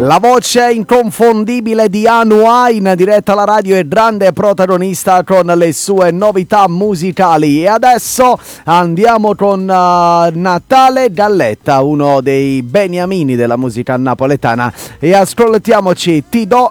La voce inconfondibile di Anua in diretta alla radio e grande protagonista con le sue novità musicali. E adesso andiamo con Natale Galletta, uno dei beniamini della musica napoletana, e ascoltiamoci Ti do